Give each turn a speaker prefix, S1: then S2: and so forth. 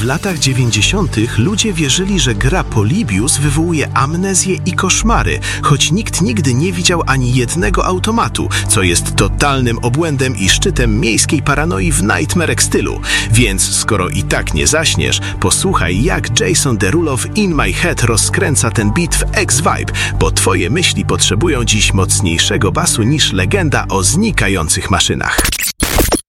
S1: latach 90. ludzie wierzyli, że gra Polybius wywołuje amnezję i koszmary, choć nikt nigdy nie widział ani jednego automatu, co jest totalnym obłędem i szczytem miejskiej paranoi w Nightmare stylu. Więc skoro i tak nie zaśniesz, posłuchaj, jak Jason Derulo w In My Head rozkręca ten beat w X-Vibe, bo twoje myśli potrzebują dziś mocniejszego basu niż legenda o znikających maszynach.